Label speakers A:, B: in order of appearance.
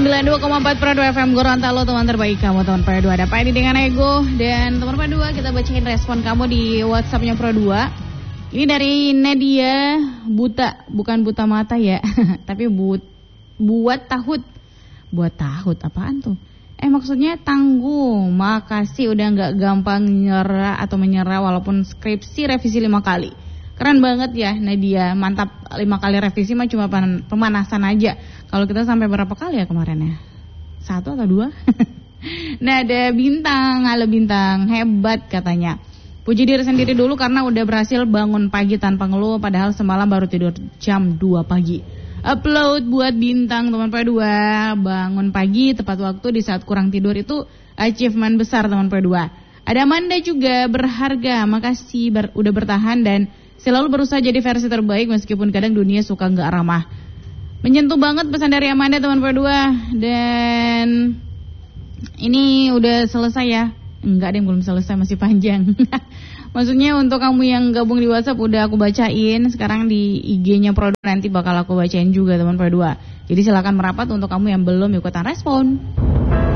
A: 92,4 Pro 2 FM Gorontalo, teman terbaik kamu, teman Pro 2. Ada Pak Edi dengan Ego. Dan teman Pro 2, kita bacain respon kamu di WhatsApp-nya Pro 2. Ini dari Nadia. Buta, bukan buta mata ya. Tapi buat tahut. Buat tahut, apaan tuh? Maksudnya tangguh. Makasih udah gak gampang nyerah atau menyerah walaupun skripsi revisi 5 kali. Keren banget ya Nadia, mantap. 5 kali revisi mah cuma pemanasan aja. Kalau kita sampai berapa kali ya kemarin ya? 1 atau 2? Nah, ada Bintang, halo Bintang, hebat katanya. Puji diri sendiri dulu karena udah berhasil bangun pagi tanpa ngeluh, padahal semalam baru tidur jam 2 pagi. Upload buat Bintang, teman P2. Bangun pagi tepat waktu di saat kurang tidur itu achievement besar, teman P2. Ada Amanda juga, berharga, makasih udah bertahan dan selalu berusaha jadi versi terbaik meskipun kadang dunia suka gak ramah. Menyentuh banget pesan dari Amanda, teman P2. Dan ini udah selesai ya? Enggak, belum selesai, masih panjang. Maksudnya untuk kamu yang gabung di WhatsApp udah aku bacain. Sekarang di IG-nya Pro 2 nanti bakal aku bacain juga, teman P2. Jadi silakan merapat untuk kamu yang belum ikutan respon.